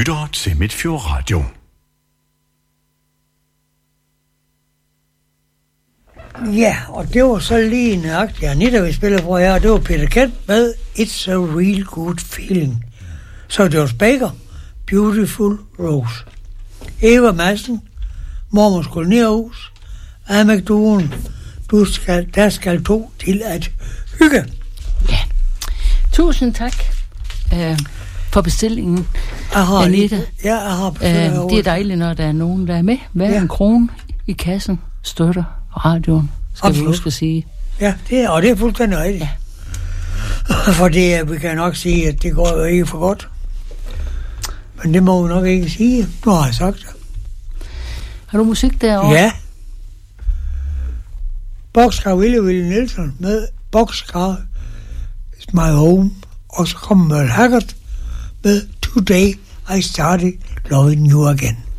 lytter til Midtfjord Radio. Ja, og det var så lige nøjagtigt Anita, vi spillede for her, og det var Peter Kent med It's a Real Good Feeling. Så George Baker, Beautiful Rose. Eva Madsen, Mormors Kolonierhus, Amek-duoen, der skal to til at hygge. Ja, tusind tak for bestillingen, Anita. Ja, jeg har bestillet. Det er dejligt, når der er nogen, der er med. Hver en krone i kassen støtter radioen, skal vi huske at sige. Ja, det er fuldstændig rigtigt. Ja. For vi kan nok sige, at det går jo ikke for godt. Men det må vi nok ikke sige. Nu har jeg sagt det. Har du musik derovre? Ja. Boxcar Willie Nelson med Boxcar Is My Home. Og så kommer Merle Haggard med Today I Started Loving You Again.